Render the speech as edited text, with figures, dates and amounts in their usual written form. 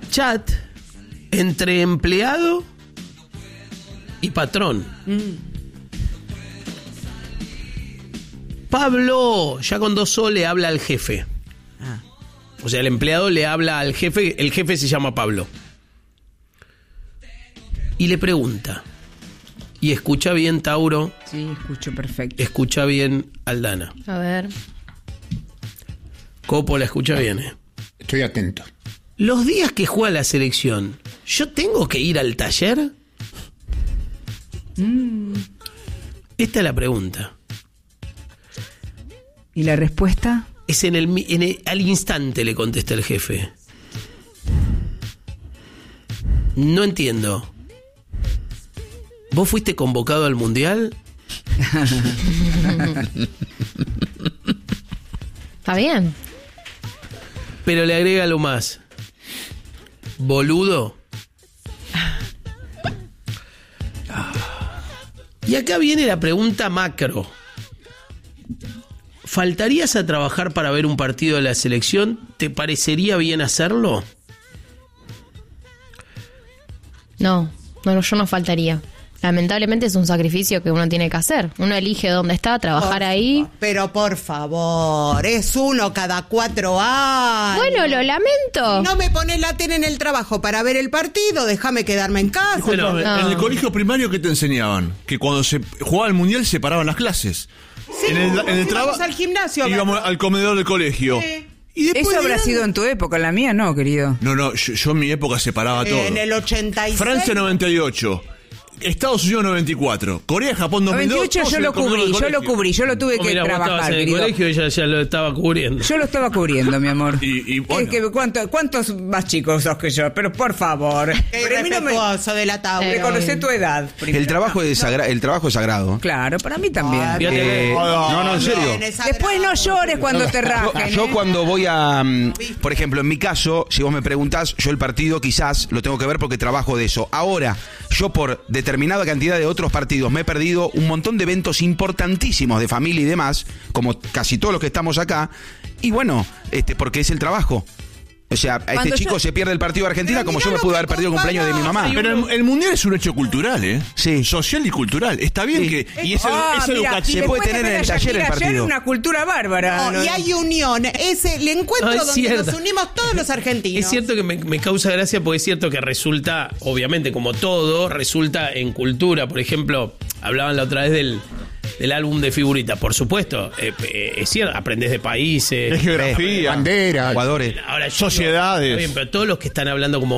chat entre empleado y patrón. Pablo, ya con 2 O, le habla al jefe. O sea, el empleado le habla al jefe, el jefe se llama Pablo. Y le pregunta. Y escucha bien, Tauro. Sí, escucho perfecto. Escucha bien, Aldana. A ver. Coppola, escucha bien, Estoy atento. Los días que juega la selección, ¿yo tengo que ir al taller? Esta es la pregunta. ¿Y la respuesta? Es al instante le contesta el jefe. No entiendo. ¿Vos fuiste convocado al mundial? Está bien. Pero le agrega lo más. Boludo. Y acá viene la pregunta macro. ¿Faltarías a trabajar para ver un partido de la selección? ¿Te parecería bien hacerlo? No, yo no faltaría. Lamentablemente es un sacrificio que uno tiene que hacer. Uno elige dónde está, trabajar ahí. Pero por favor, es uno cada 4 años. Bueno, lo lamento. Si no me pones la tele en el trabajo para ver el partido, déjame quedarme en casa. Disculpame, No. en el colegio primario, ¿qué te enseñaban? Que cuando se jugaba el mundial se paraban las clases. Sí, en el íbamos trabajo al gimnasio. íbamos al comedor del colegio. Sí. Y después Eso habrá dirán- sido en tu época, en la mía no, querido. No, yo en mi época separaba todo. En el 86. Francia 98. Estados Unidos 94, Corea, Japón 2002. 98 yo lo cubrí, yo lo tuve que Mira, vos estabas trabajar, en el querido. colegio y ella ya lo estaba cubriendo. Yo lo estaba cubriendo, mi amor. Y bueno. ¿Cuántos más chicos sos que yo? Pero por favor. Qué Pero a mí no me irrespetuoso de la tabla. reconoce tu edad. primero. El trabajo es sagrado. Claro, para mí también. Fíjate, No, en serio. Después no llores cuando te rajen. Yo cuando voy a... por ejemplo, en mi caso, si vos me preguntás, yo el partido quizás lo tengo que ver porque trabajo de eso. Ahora, yo por determinada cantidad de otros partidos me he perdido un montón de eventos importantísimos de familia y demás, como casi todos los que estamos acá, y bueno, porque es el trabajo. O sea, a este chico se pierde el partido de Argentina como yo me pude haber perdido el cumpleaños de mi mamá. Pero el mundial es un hecho cultural, ¿eh? Sí. Social y cultural. Está bien que... Y es educativo. Se puede tener en el taller el partido. Es una cultura bárbara. No, y hay unión. Es el encuentro donde cierto. nos unimos todos los argentinos. Es cierto que me causa gracia porque es cierto que resulta, obviamente como todo, resulta en cultura. Por ejemplo, hablaban la otra vez del álbum de figuritas. Por supuesto, es cierto, aprendés de países, Es geografía. Bandera. Jugadores. Ahora, Sociedades. Está bien, pero todos los que están hablando como